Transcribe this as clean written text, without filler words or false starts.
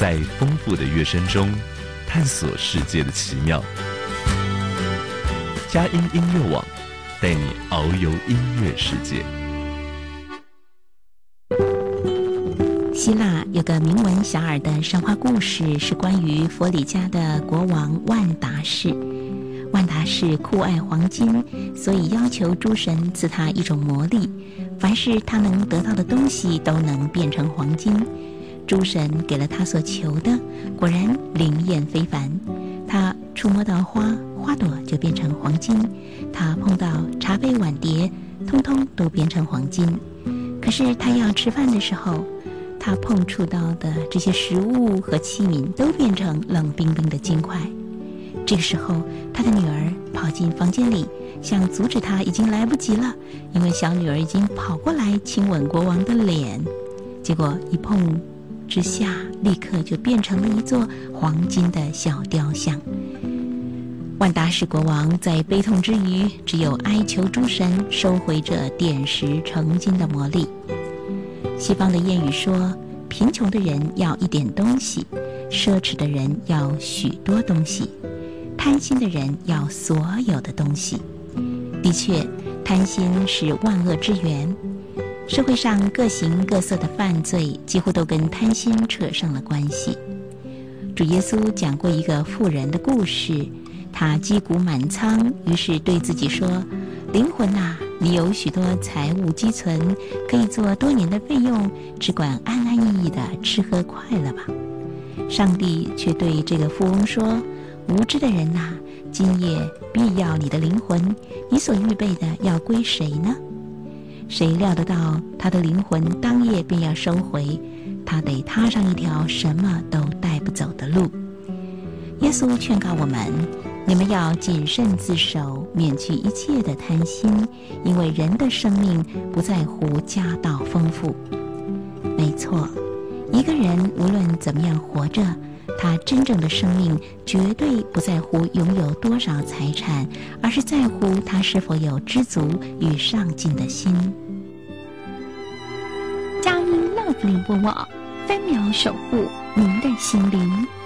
在丰富的乐声中探索世界的奇妙。佳音音乐网带你遨游音乐世界。 希腊有个名闻遐迩的神话故事，是关于佛里迦的国王万达士。万达士酷爱黄金，所以要求诸神赐他一种魔力，凡是他能得到的东西都能变成黄金。诸神给了他所求的，果然灵验非凡。他触摸到花，花朵就变成黄金；他碰到茶杯碗碟，通通都变成黄金。可是他要吃饭的时候，他碰触到的这些食物和器皿都变成冷冰冰的金块。这个时候，他的女儿跑进房间里，想阻止他，已经来不及了，因为小女儿已经跑过来亲吻国王的脸，结果一碰之下，立刻就变成了一座黄金的小雕像。万达士国王在悲痛之余，只有哀求诸神收回这点石成金的魔力。西方的谚语说，贫穷的人要一点东西，奢侈的人要许多东西，贪心的人要所有的东西。的确，贪心是万恶之源。社会上各形各色的犯罪几乎都跟贪心扯上了关系。主耶稣讲过一个富人的故事，他积谷满仓，于是对自己说，灵魂啊，你有许多财物积存，可以做多年的费用，只管安安逸逸的吃喝快乐吧。上帝却对这个富翁说，无知的人啊，今夜必要你的灵魂，你所预备的要归谁呢？谁料得到他的灵魂当夜便要收回，他得踏上一条什么都带不走的路。耶稣劝告我们，你们要谨慎自守，免去一切的贪心，因为人的生命不在乎家道丰富。没错，一个人无论怎么样活着，他真正的生命绝对不在乎拥有多少财产，而是在乎他是否有知足与上进的心。 佳音 Love 联播网，3秒守护您的心灵。